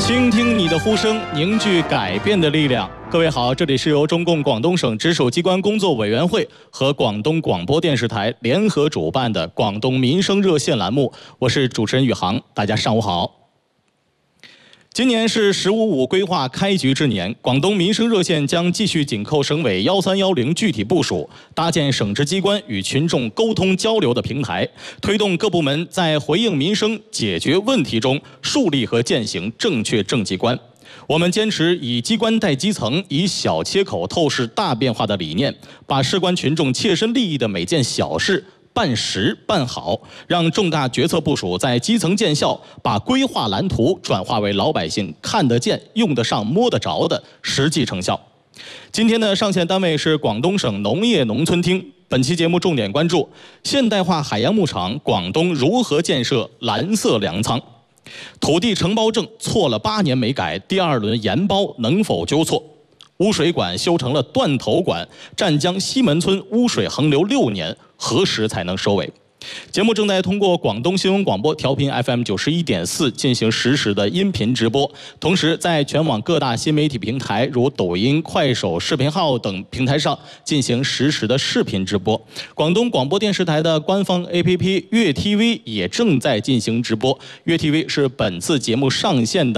倾听你的呼声，凝聚改变的力量。各位好，这里是由中共广东省直属机关工作委员会和广东广播电视台联合主办的广东民生热线栏目，我是主持人宇航，大家上午好。今年是“15+5”规划开局之年，广东民生热线将继续紧扣省委1310具体部署，搭建省直机关与群众沟通交流的平台，推动各部门在回应民生、解决问题中树立和践行正确政绩观。我们坚持以机关带基层，以小切口透视大变化的理念，把事关群众切身利益的每件小事办实办好，让重大决策部署在基层见效，把规划蓝图转化为老百姓看得见、用得上、摸得着的实际成效。今天的上线单位是广东省农业农村厅。本期节目重点关注现代化海洋牧场广东如何建设蓝色粮仓。土地承包证错了8年没改，第2轮研包能否纠错？污水管修成了断头管，湛江西门村污水横流6年，何时才能收尾？节目正在通过广东新闻广播调频 FM 91.4进行实时的音频直播，同时在全网各大新媒体平台如抖音、快手视频号等平台上进行实时的视频直播。广东广播电视台的官方 APP 粤 TV 也正在进行直播。粤 TV 是本次节目上线的